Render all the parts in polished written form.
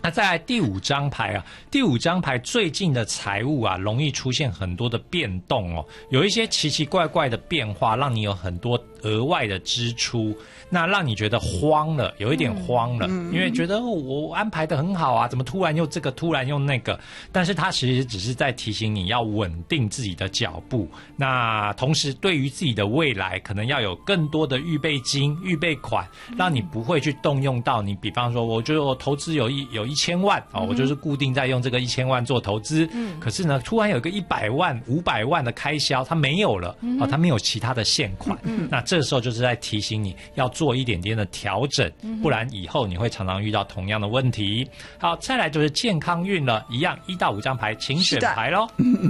那再来第5张牌啊，第5张牌最近的财务啊，容易出现很多的变动哦，有一些奇奇怪怪的变化，让你有很多额外的支出，那让你觉得慌了，有一点慌了，因为觉得我安排的很好啊，怎么突然又这个，突然又那个？但是它其实只是在提醒你要稳定自己的脚步，那同时对于自己的未来，可能要有更多的预备金、预备款，让你不会去动用到你，比方说，我觉得我投资有1000万哦，我就是固定在用这个1000万做投资，可是呢，突然有个100万、500万的开销，它没有了，它没有其他的现款，那这时候就是在提醒你要做一点点的调整，不然以后你会常常遇到同样的问题。好，再来就是健康运了，一样1到5张牌，请选牌咯。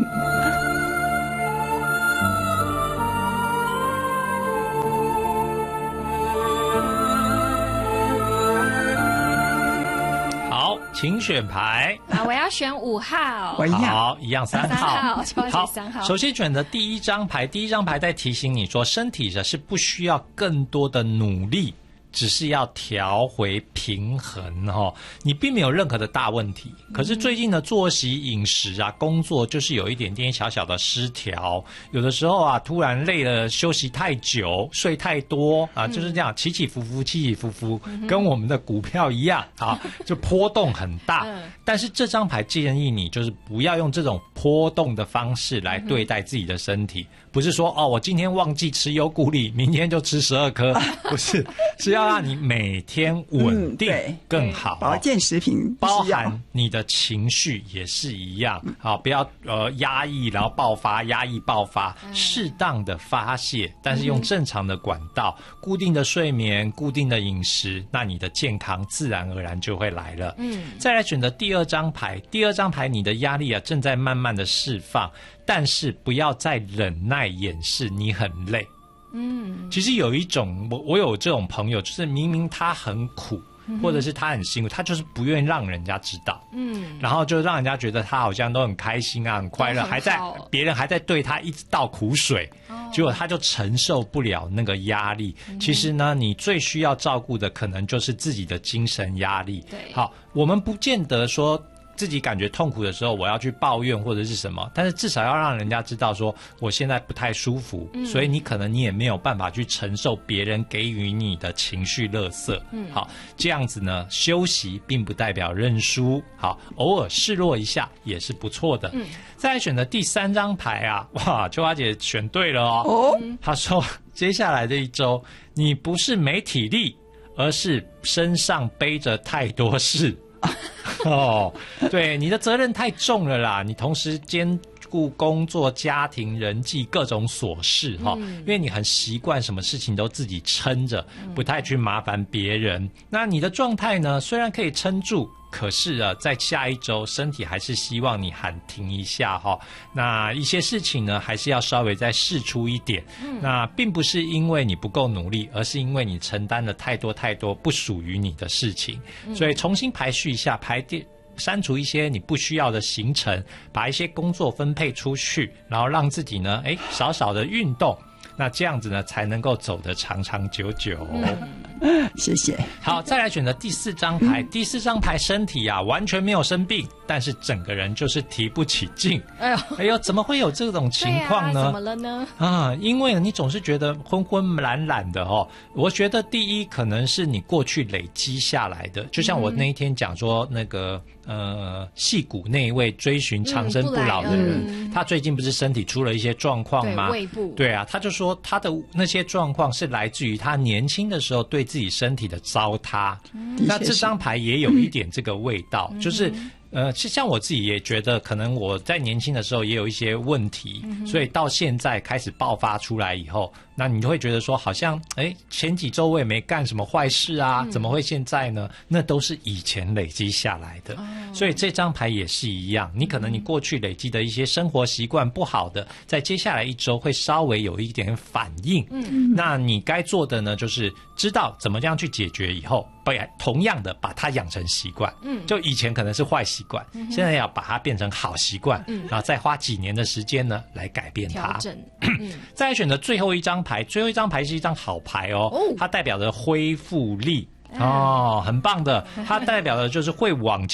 好，请选牌。 我要选5号。 我一样。 好，一样3号。 好，3号。 首先选的第一张牌，第一张牌在提醒你说，身体是不需要更多的努力，只是要调回平衡哦，你并没有任何的大问题。可是最近的作息、饮食啊、工作，就是有一点点小小的失调。有的时候啊，突然累了，休息太久，睡太多啊，就是这样起起伏伏，起起伏伏，跟我们的股票一样啊，就波动很大。但是这张牌建议你就是不要用这种波动的方式来对待自己的身体，不是说哦，我今天忘记吃优固力，明天就吃12颗，不是，是要让你每天稳定更好。 保健食品包含你的情绪也是一样，好，不要压抑然后爆发，压抑爆发，适当的发泄，但是用正常的管道，固定的睡眠，固定的饮食，那你的健康自然而然就会来了。再来选择第2张牌，第2张牌你的压力啊正在慢慢的释放，但是不要再忍耐掩饰你很累。其实有一种我有这种朋友，就是明明他很苦，或者是他很辛苦，他就是不愿意让人家知道，然后就让人家觉得他好像都很开心啊，很快乐，别人还在对他一直倒苦水，结果他就承受不了那个压力。其实呢，你最需要照顾的可能就是自己的精神压力。好，我们不见得说自己感觉痛苦的时候我要去抱怨或者是什么，但是至少要让人家知道说我现在不太舒服，所以你可能你也没有办法去承受别人给予你的情绪垃圾。好，这样子呢，休息并不代表认输，好，偶尔示弱一下也是不错的。再来选的第3张牌啊，哇，秋华姐选对了哦。她说接下来的一周你不是没体力，而是身上背着太多事。哦，对，你的责任太重了啦，你同时兼顾工作、家庭、人际各种琐事哈，因为你很习惯什么事情都自己撑着，不太去麻烦别人。那你的状态呢，虽然可以撑住，可是啊，在下一周身体还是希望你喊停一下哈。那一些事情呢，还是要稍微再释出一点。那并不是因为你不够努力，而是因为你承担了太多太多不属于你的事情。所以重新排序一下，删除一些你不需要的行程，把一些工作分配出去，然后让自己呢，少少的运动。那这样子呢，才能够走得长长久久。 谢谢。 好，再来选择第4张牌。第4张牌身体啊完全没有生病，但是整个人就是提不起劲。哎呦，怎么会有这种情况呢？ 怎么了呢？ 因为你总是觉得昏昏懒懒的哦。我觉得第一可能是你过去累积下来的，就像我那一天讲说那个矽谷那一位追寻长生不老的人，他最近不是身体出了一些状况吗？ 胃部。 对啊，他就说他的那些状况是来自于他年轻的时候对自己身体的糟蹋。那这张牌也有一点这个味道，就是像我自己也觉得，可能我在年轻的时候也有一些问题，所以到现在开始爆发出来以后，那你就会觉得说，好像前几周我也没干什么坏事啊，怎么会现在呢？那都是以前累积下来的。所以这张牌也是一样，你可能你过去累积的一些生活习惯不好的，在接下来一周会稍微有一点反应。那你该做的呢，就是知道怎么样去解决以后，同样的把它养成习惯。就以前可能是坏习惯，现在要把它变成好习惯，然后再花几年的时间呢来改变它。 调整。 再来选择最后一张牌，最后一张牌是一张好牌哦，它代表着恢复力。很棒的，它代表的就是会往前